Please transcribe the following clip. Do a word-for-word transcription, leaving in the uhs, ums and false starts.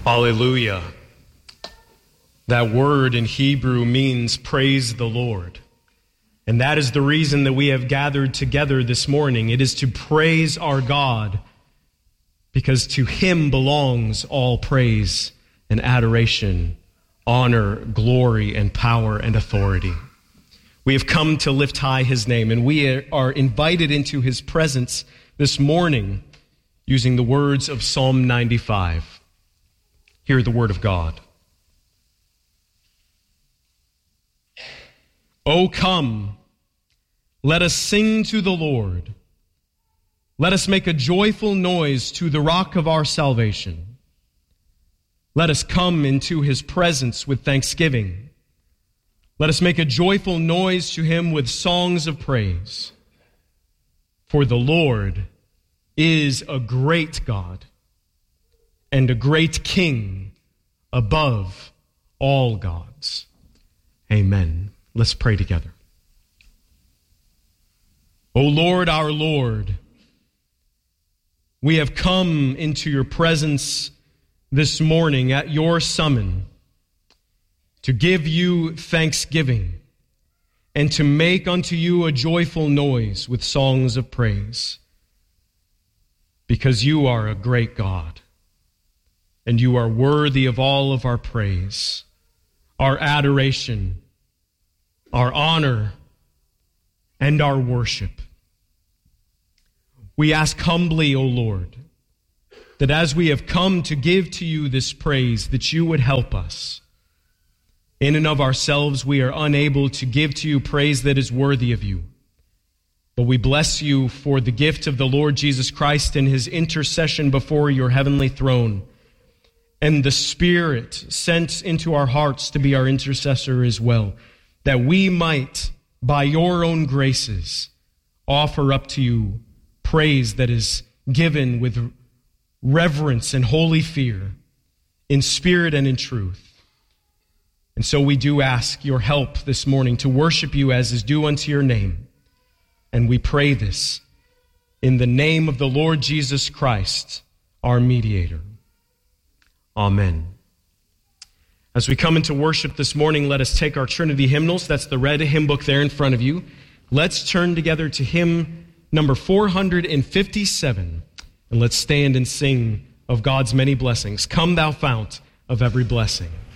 Hallelujah. That word in Hebrew means praise the Lord. And that is the reason that we have gathered together this morning. It is to praise our God, because to Him belongs all praise and adoration, honor, glory, and power and authority. We have come to lift high His name, and we are invited into His presence this morning using the words of Psalm ninety-five. Hear the word of God. O come, let us sing to the Lord. Let us make a joyful noise to the rock of our salvation. Let us come into His presence with thanksgiving. Let us make a joyful noise to Him with songs of praise. For the Lord is a great God and a great King above all gods. Amen. Let's pray together. O Lord, our Lord, we have come into your presence this morning at your summon to give you thanksgiving and to make unto you a joyful noise with songs of praise, because you are a great God and you are worthy of all of our praise, our adoration, our honor, and our worship. We ask humbly, O Lord, that as we have come to give to you this praise, that you would help us. In and of ourselves, we are unable to give to you praise that is worthy of you. But we bless you for the gift of the Lord Jesus Christ and His intercession before your heavenly throne, and the Spirit sent into our hearts to be our intercessor as well, that we might, by your own graces, offer up to you praise that is given with reverence and holy fear, in spirit and in truth. And so we do ask your help this morning to worship you as is due unto your name. And we pray this in the name of the Lord Jesus Christ, our mediator. Amen. As we come into worship this morning, let us take our Trinity hymnals. That's the red hymn book there in front of you. Let's turn together to hymn number four hundred fifty-seven, and let's stand and sing of God's many blessings. Come, thou fount of every blessing.